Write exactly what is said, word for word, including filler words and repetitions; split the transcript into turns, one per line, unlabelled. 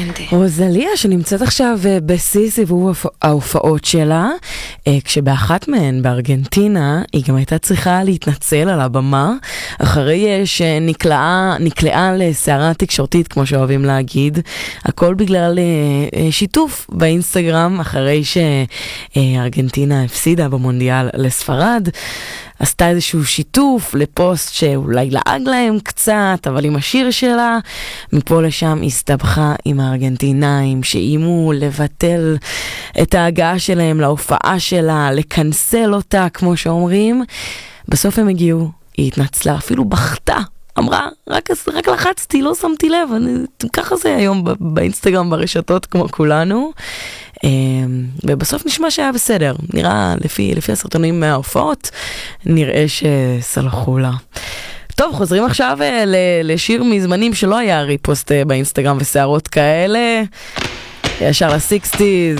רוזליה שנמצאת עכשיו בשיא סיבוב ההופעות שלה, כשבאחת מהן בארגנטינה היא גם הייתה צריכה להתנצל על הבמה אחרי שנקלעה נקלעה לסערה תקשורתית, כמו שאוהבים להגיד, הכל בגלל שיתוף באינסטגרם אחרי שארגנטינה הפסידה במונדיאל לספרד. עשתה איזשהו שיתוף לפוסט שאולי לעג להם קצת, אבל עם השיר שלה, מפה לשם הסתבכה עם הארגנטינאים שאימו לבטל את ההגעה שלהם להופעה שלה, לקנסל אותה כמו שאומרים. בסוף הם הגיעו, היא התנצלה, אפילו בכתה, אמרה, רק, רק לחצתי, לא שמתי לב, אני, ככה זה היום באינסטגרם ברשתות כמו כולנו. ובסוף נשמע שהיה בסדר, נראה לפי, לפי הסרטונים מההופעות, נראה שסלחו לה. טוב, חוזרים עכשיו לשיר מזמנים שלא היה ריפוסט באינסטגרם וסערות כאלה, ישר ל-שישים.